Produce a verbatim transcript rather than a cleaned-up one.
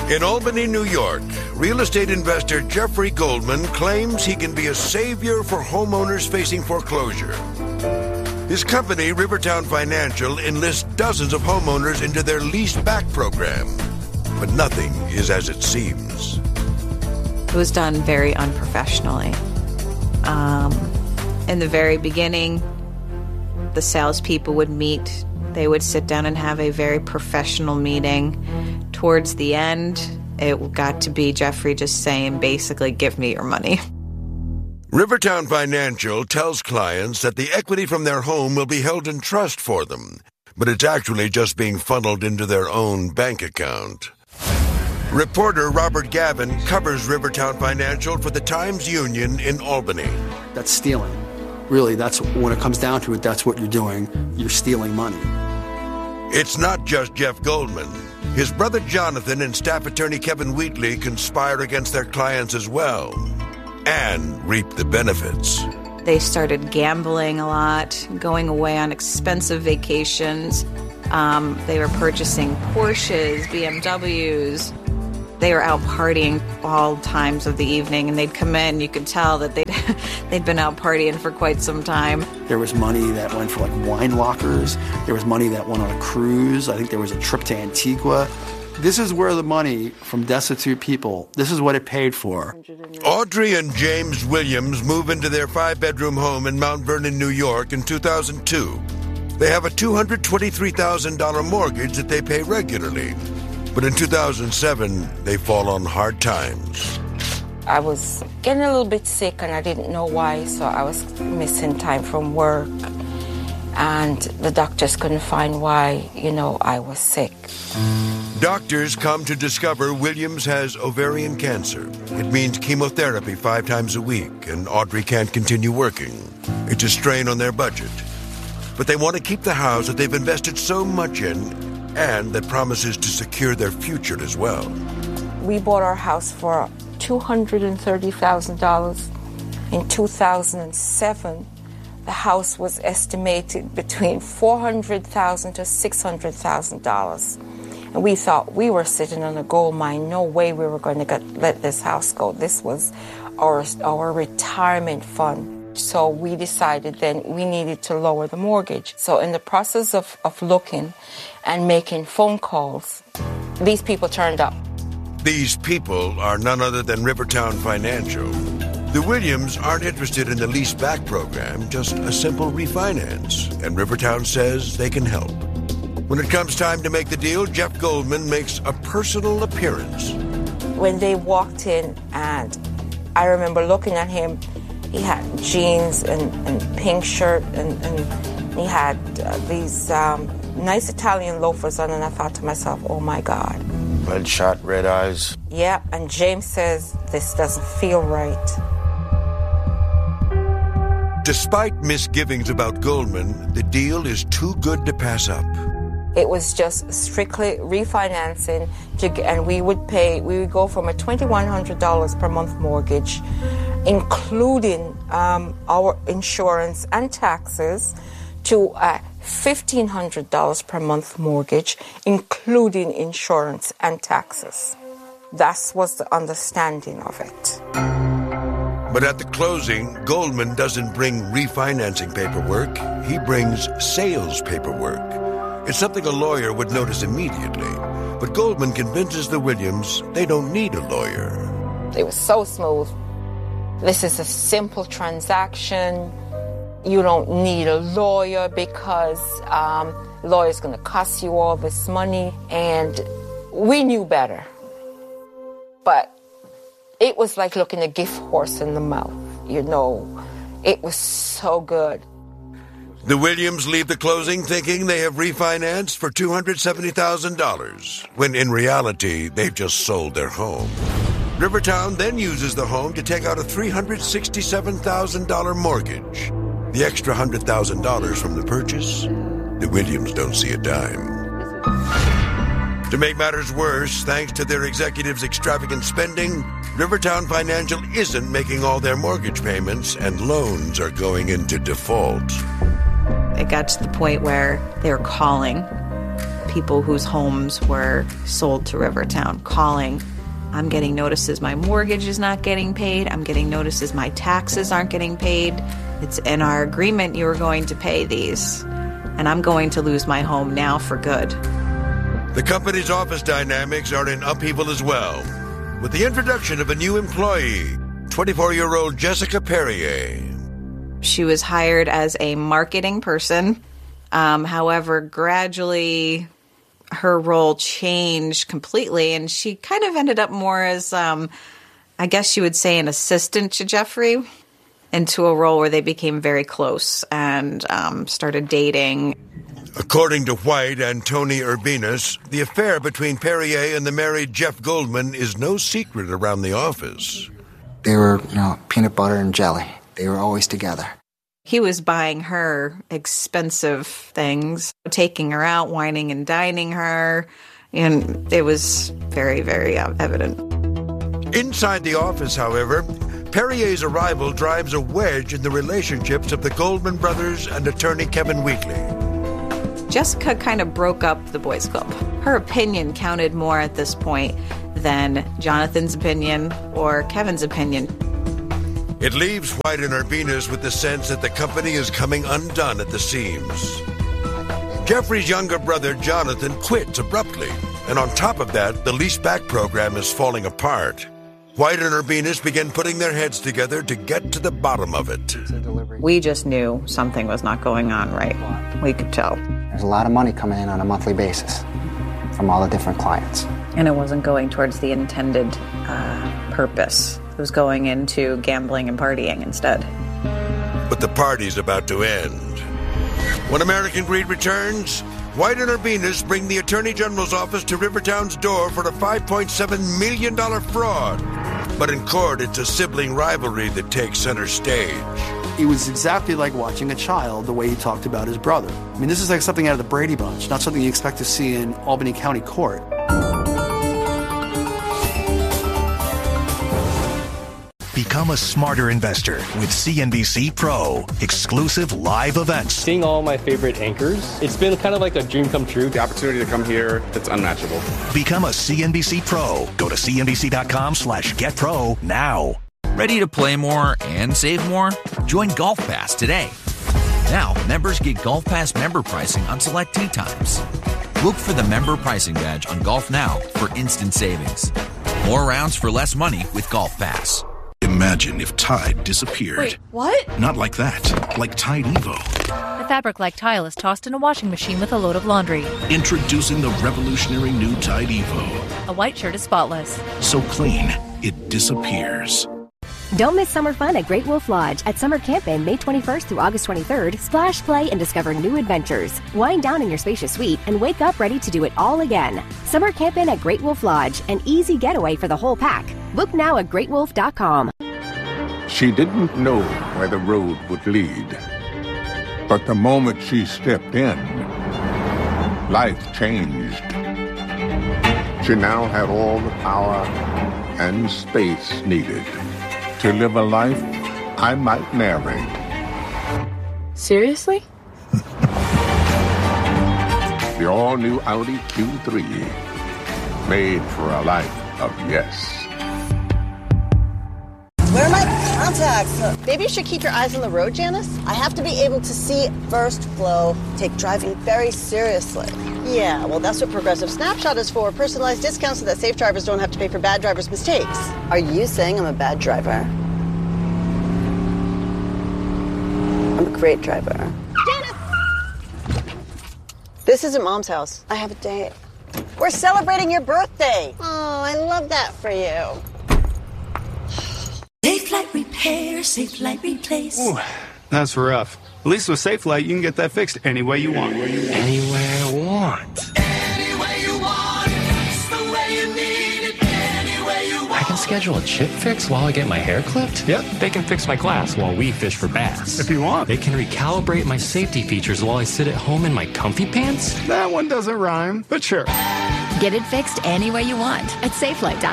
In Albany, New York, real estate investor Jeffrey Goldman claims he can be a savior for homeowners facing foreclosure. His company, Rivertown Financial, enlists dozens of homeowners into their lease-back program. But nothing is as it seems. It was done very unprofessionally. Um, in the very beginning, the salespeople would meet. They would sit down and have a very professional meeting. Towards the end, it got to be Jeffrey just saying, basically, give me your money. Rivertown Financial tells clients that the equity from their home will be held in trust for them, but it's actually just being funneled into their own bank account. Reporter Robert Gavin covers Rivertown Financial for the Times-Union in Albany. That's stealing. Really, that's when it comes down to it, that's what you're doing. You're stealing money. It's not just Jeff Goldman. His brother Jonathan and staff attorney Kevin Wheatley conspire against their clients as well and reap the benefits. They started gambling a lot, going away on expensive vacations. Um, they were purchasing Porsches, B M Ws. They were out partying all times of the evening, and they'd come in. You could tell that they'd, they'd been out partying for quite some time. There was money that went for, like, wine lockers. There was money that went on a cruise. I think there was a trip to Antigua. This is where the money from destitute people, this is what it paid for. Audrey and James Williams move into their five-bedroom home in Mount Vernon, New York in two thousand two. They have a two hundred twenty-three thousand dollars mortgage that they pay regularly. But in two thousand seven, they fall on hard times. I was getting a little bit sick and I didn't know why, so I was missing time from work. And the doctors couldn't find why, you know, I was sick. Doctors come to discover Williams has ovarian cancer. It means chemotherapy five times a week, and Audrey can't continue working. It's a strain on their budget. But they want to keep the house that they've invested so much in, and that promises to secure their future as well. We bought our house for two hundred thirty thousand dollars. In two thousand seven, the house was estimated between four hundred thousand dollars to six hundred thousand dollars. And we thought we were sitting on a gold mine. No way we were going to get, let this house go. This was our, our retirement fund. So we decided then we needed to lower the mortgage. So in the process of, of looking and making phone calls, these people turned up. These people are none other than Rivertown Financial. The Williams aren't interested in the lease-back program, just a simple refinance. And Rivertown says they can help. When it comes time to make the deal, Jeff Goldman makes a personal appearance. When they walked in, and I remember looking at him, he had jeans and, and pink shirt, and, and he had uh, these um, nice Italian loafers on, and I thought to myself, oh my God. Bloodshot, red eyes. Yeah, and James says, this doesn't feel right. Despite misgivings about Goldman, the deal is too good to pass up. It was just strictly refinancing, to, and we would pay, we would go from a twenty-one hundred dollars per month mortgage, including um, our insurance and taxes, to a fifteen hundred dollars per month mortgage, including insurance and taxes. That was the understanding of it. But at the closing, Goldman doesn't bring refinancing paperwork. He brings sales paperwork. It's something a lawyer would notice immediately. But Goldman convinces the Williams they don't need a lawyer. It was so smooth. This is a simple transaction. You don't need a lawyer because um, lawyer's going to cost you all this money. And we knew better. But it was like looking a gift horse in the mouth, you know. It was so good. The Williams leave the closing thinking they have refinanced for two hundred seventy thousand dollars, when in reality, they've just sold their home. Rivertown then uses the home to take out a three hundred sixty-seven thousand dollars mortgage. The extra one hundred thousand dollars from the purchase, the Williams don't see a dime. To make matters worse, thanks to their executives' extravagant spending, Rivertown Financial isn't making all their mortgage payments, and loans are going into default. It got to the point where they were calling people whose homes were sold to Rivertown calling. I'm getting notices my mortgage is not getting paid. I'm getting notices my taxes aren't getting paid. It's in our agreement you were going to pay these. And I'm going to lose my home now for good. The company's office dynamics are in upheaval as well, with the introduction of a new employee, twenty-four-year-old Jessica Perrier. She was hired as a marketing person. Um, however, gradually her role changed completely, and she kind of ended up more as, um, I guess you would say, an assistant to Jeffrey, into a role where they became very close and um, started dating. According to White and Tony Urbanus, the affair between Perrier and the married Jeff Goldman is no secret around the office. They were, you know, peanut butter and jelly. They were always together. He was buying her expensive things, taking her out, wining and dining her, and it was very, very evident. Inside the office, however, Perrier's arrival drives a wedge in the relationships of the Goldman brothers and attorney Kevin Wheatley. Jessica kind of broke up the boys' club. Her opinion counted more at this point than Jonathan's opinion or Kevin's opinion. It leaves White and Urbanus with the sense that the company is coming undone at the seams. Jeffrey's younger brother, Jonathan, quits abruptly, and on top of that, the leaseback program is falling apart. White and Urbanus begin putting their heads together to get to the bottom of it. We just knew something was not going on right. We could tell. There's a lot of money coming in on a monthly basis from all the different clients. And it wasn't going towards the intended uh, purpose. It was going into gambling and partying instead. But the party's about to end. When American Greed returns, White and Urbanus bring the Attorney General's office to Rivertown's door for a five point seven million dollars fraud. But in court, it's a sibling rivalry that takes center stage. It was exactly like watching a child, the way he talked about his brother. I mean, this is like something out of the Brady Bunch, not something you expect to see in Albany County Court. Become a smarter investor with C N B C Pro. Exclusive live events. Seeing all my favorite anchors, it's been kind of like a dream come true. The opportunity to come here, it's unmatchable. Become a C N B C Pro. Go to C N B C dot com slash get pro now. Ready to play more and save more? Join Golf Pass today. Now, members get Golf Pass member pricing on select tee times. Look for the member pricing badge on Golf Now for instant savings. More rounds for less money with Golf Pass. Imagine if Tide disappeared. Wait, what? Not like that. Like Tide Evo. The fabric-like tile is tossed in a washing machine with a load of laundry. Introducing the revolutionary new Tide Evo. A white shirt is spotless. So clean, it disappears. Don't miss summer fun at Great Wolf Lodge. At summer camp in May twenty-first through August twenty-third, splash, play, and discover new adventures. Wind down in your spacious suite and wake up ready to do it all again. Summer camp in at Great Wolf Lodge, an easy getaway for the whole pack. Book now at great wolf dot com. She didn't know where the road would lead. But the moment she stepped in, life changed. She now had all the power and space needed to live a life I might narrate. Seriously? The all-new Audi Q three, made for a life of yes. Where are my contacts? Maybe you should keep your eyes on the road, Janice. I have to be able to see first flow, take driving very seriously. Yeah, well, that's what Progressive Snapshot is for. Personalized discounts so that safe drivers don't have to pay for bad drivers' mistakes. Are you saying I'm a bad driver? I'm a great driver. Janice! This isn't Mom's house. I have a date. We're celebrating your birthday. Oh, I love that for you. Safelite Repair, Safelite Replace. Ooh, that's rough. At least with Safelite, you can get that fixed any way you want. Any way I want. Any way you want. It's the way you need it. Any way you want. I can schedule a chip fix while I get my hair clipped? Yep. They can fix my glass while we fish for bass. If you want. They can recalibrate my safety features while I sit at home in my comfy pants? That one doesn't rhyme, but sure. Get it fixed any way you want at Safelite dot com.